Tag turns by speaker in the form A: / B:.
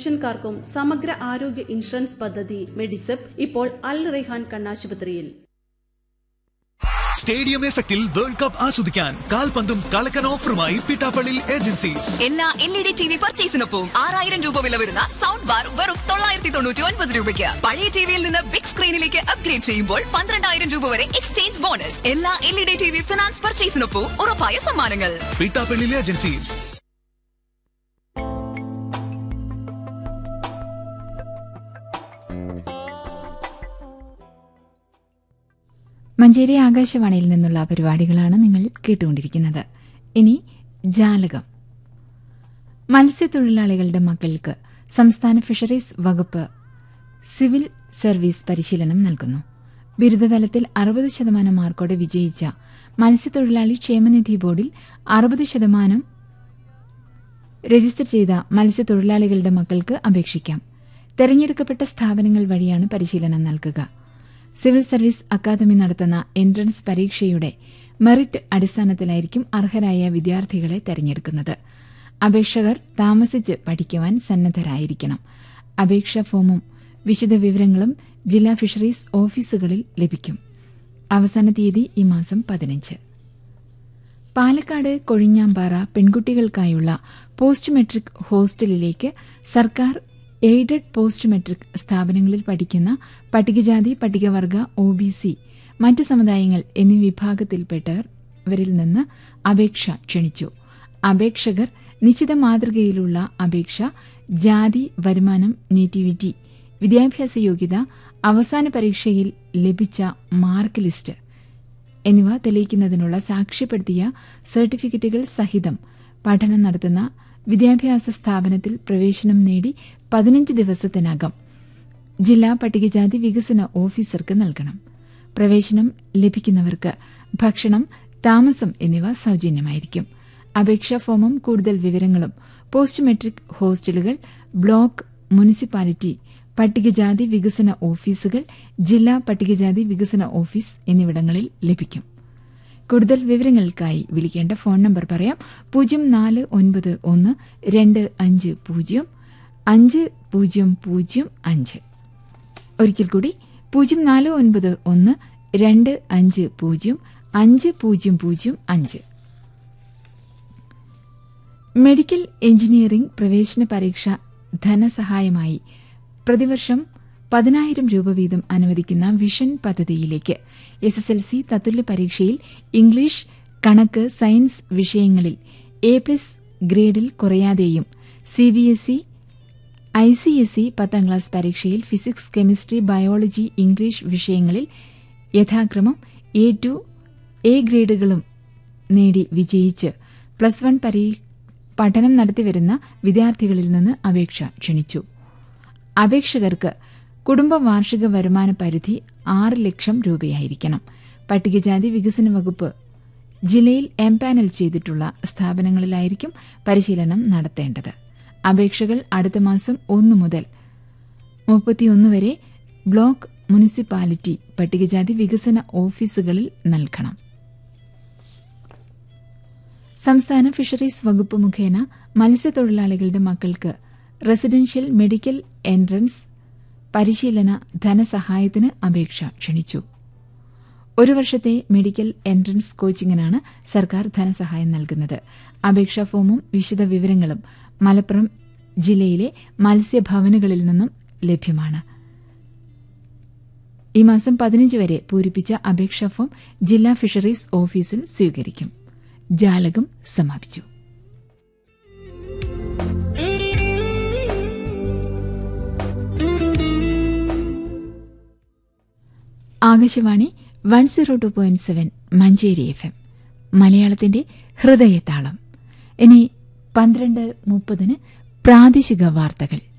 A: പെൻഷൻകാർക്കും സമഗ്ര ആരോഗ്യ ഇൻഷുറൻസ് പദ്ധതി മെഡിസെപ് ഇപ്പോൾ അൽ റെയ്ഹാൻ കണ്ണാശുപത്രിയിൽ.
B: സ്റ്റേഡിയം എഫക്റ്റിൽ വേൾഡ് കപ്പ് ആസ്വദിക്കാൻ കാൽപന്തും കളക്കൻ ഓഫറുമായി പിട്ടാപ്പള്ളി ഏജൻസീസ്.
C: എല്ലാ LED TV പർച്ചേസിനൊപ്പം 6000 രൂപ വില വരുന്ന സൗണ്ട് ബാർ വെറും 999 രൂപയ്ക്ക്. പഴയ ടിവിയിൽ നിന്ന് ബിഗ് സ്ക്രീനിലേക്ക് അപ്ഗ്രേഡ് ചെയ്യുമ്പോൾ 12000 രൂപ വരെ എക്സ്ചേഞ്ച് ബോണസ്. എല്ലാ LED TV ഫിനാൻസ് പർച്ചേസിനൊപ്പം ഉറപ്പായ സമ്മാനങ്ങൾ.
B: പിട്ടാപ്പള്ളി ഏജൻസീസ്.
D: മഞ്ചേരി ആകാശവാണിയിൽ നിന്നുള്ള പരിപാടികളാണ് നിങ്ങൾ കേട്ടുകൊണ്ടിരിക്കുന്നത്. ഇനി ജാലകം. മത്സ്യത്തൊഴിലാളികളുടെ മക്കൾക്ക് സംസ്ഥാന ഫിഷറീസ് വകുപ്പ് സിവിൽ സർവീസ് പരിശീലനം നൽകുന്നു. ബിരുദതലത്തിൽ 60% മാർക്കോടെ വിജയിച്ച മത്സ്യത്തൊഴിലാളി ക്ഷേമനിധി ബോർഡിൽ 60% രജിസ്റ്റർ ചെയ്ത മത്സ്യത്തൊഴിലാളികളുടെ മക്കൾക്ക് അപേക്ഷിക്കാം. തെരഞ്ഞെടുക്കപ്പെട്ട സ്ഥാപനങ്ങൾ വഴിയാണ് പരിശീലനം നൽകുക. സിവിൽ സർവീസ് അക്കാദമി നടത്തുന്ന എൻട്രൻസ് പരീക്ഷയുടെ മെറിറ്റ് അടിസ്ഥാനത്തിലായിരിക്കും അർഹരായ വിദ്യാർത്ഥികളെ തെരഞ്ഞെടുക്കുന്നത്. അപേക്ഷകർ താമസിച്ച് പഠിക്കുവാൻ സന്നദ്ധരായിരിക്കണം. അപേക്ഷാ ഫോമും വിശദവിവരങ്ങളും ജില്ലാ ഫിഷറീസ് ഓഫീസുകളിൽ ലഭിക്കും. അവസാന തീയതി ഈ മാസം 15. പാലക്കാട് കൊഴിഞ്ഞാമ്പാറ പെൺകുട്ടികൾക്കായുള്ള പോസ്റ്റ് മെട്രിക് ഹോസ്റ്റലിലേക്ക് സർക്കാർ എയ്ഡഡ് പോസ്റ്റ് മെട്രിക് സ്ഥാപനങ്ങളിൽ പഠിക്കുന്ന പട്ടികജാതി, പട്ടികവർഗ, OBC, മറ്റ് സമുദായങ്ങൾ എന്നീ വിഭാഗത്തിൽപ്പെട്ടവരിൽ നിന്ന് അപേക്ഷ ക്ഷണിച്ചു. അപേക്ഷകർ നിശ്ചിത മാതൃകയിലുള്ള അപേക്ഷ, ജാതി, വരുമാനം, നേറ്റിവിറ്റി, വിദ്യാഭ്യാസ യോഗ്യത, അവസാന പരീക്ഷയിൽ ലഭിച്ച മാർക്ക് ലിസ്റ്റ് എന്നിവ തെളിയിക്കുന്നതിനുള്ള സാക്ഷ്യപ്പെടുത്തിയ സർട്ടിഫിക്കറ്റുകൾ സഹിതം പഠനം നടത്തുന്ന വിദ്യാഭ്യാസ സ്ഥാപനത്തിൽ പ്രവേശനം നേടി 15 ദിവസത്തിനകം ജില്ലാ പട്ടികജാതി വികസന ഓഫീസർക്ക് നൽകണം. പ്രവേശനം ലഭിക്കുന്നവർക്ക് ഭക്ഷണം, താമസം എന്നിവ സൌജന്യമായിരിക്കും. അപേക്ഷാ ഫോമും കൂടുതൽ വിവരങ്ങളും പോസ്റ്റ് മെട്രിക് ഹോസ്റ്റലുകൾ, ബ്ലോക്ക്, മുനിസിപ്പാലിറ്റി, പട്ടികജാതി വികസന ഓഫീസുകൾ, ജില്ലാ പട്ടികജാതി വികസന ഓഫീസ് എന്നിവിടങ്ങളിൽ ലഭിക്കും. കൂടുതൽ വിവരങ്ങൾക്കായി വിളിക്കേണ്ട ഫോൺ നമ്പർ പറയാം. 0491-250-5005. ഒരിക്കൽ കൂടി 0491-250-5005. മെഡിക്കൽ എഞ്ചിനീയറിംഗ് പ്രവേശന പരീക്ഷ ധനസഹായമായി പ്രതിവർഷം 10,000 രൂപ വീതം അനുവദിക്കുന്ന വിഷൻ പദ്ധതിയിലേക്ക് SSLC തത്തുല്യ പരീക്ഷയിൽ ഇംഗ്ലീഷ്, കണക്ക്, സയൻസ് വിഷയങ്ങളിൽ A+ ഗ്രേഡിൽ കുറയാതെയും CBSE, ICSE 10ാം ക്ലാസ് പരീക്ഷയിൽ ഫിസിക്സ്, കെമിസ്ട്രി, ബയോളജി, ഇംഗ്ലീഷ് വിഷയങ്ങളിൽ യഥാക്രമം A2, A ഗ്രേഡുകളും നേടി വിജയിച്ച് +1 പഠനം നടത്തിവരുന്ന വിദ്യാർത്ഥികളിൽ നിന്ന് അപേക്ഷ ക്ഷണിച്ചു. അപേക്ഷകർക്ക് കുടുംബ വാർഷിക വരുമാന പരിധി 6 ലക്ഷം രൂപയായിരിക്കണം. പട്ടികജാതി വികസന വകുപ്പ് ജില്ലയിൽ എംപാനൽ ചെയ്തിട്ടുള്ള സ്ഥാപനങ്ങളിലായിരിക്കും പരിശീലനം നടത്തേണ്ടത്. അപേക്ഷകൾ അടുത്ത മാസം 1 മുതൽ 31 വരെ ബ്ലോക്ക്, മുനിസിപ്പാലിറ്റി, പട്ടികജാതി വികസന ഓഫീസുകളിൽ നൽകണം. സംസ്ഥാന ഫിഷറീസ് വകുപ്പ് മുഖേന മത്സ്യത്തൊഴിലാളികളുടെ മക്കൾക്ക് റെസിഡൻഷ്യൽ മെഡിക്കൽ എൻട്രൻസ് പരിശീലന ധനസഹായത്തിന് അപേക്ഷ ക്ഷണിച്ചു. 1 വർഷത്തെ മെഡിക്കൽ എൻട്രൻസ് കോച്ചിങ്ങിനാണ് സർക്കാർ ധനസഹായം നൽകുന്നത്. അപേക്ഷാ ഫോമും വിശദവിവരങ്ങളും മലപ്പുറം ജില്ലയിലെ മത്സ്യഭവനുകളിൽ നിന്നും ലഭ്യമാണ്. ഈ മാസം 15 വരെ പൂരിപ്പിച്ച അപേക്ഷാ ഫോം ജില്ലാ ഫിഷറീസ് ഓഫീസിൽ സ്വീകരിക്കും. ജാലകം സമാപിച്ചു. ആകാശവാണി 102.7 മഞ്ചേരി FM മലയാളത്തിന്റെ ഹൃദയതാളം. ഇനി 12:30 പ്രാദേശിക വാർത്തകൾ.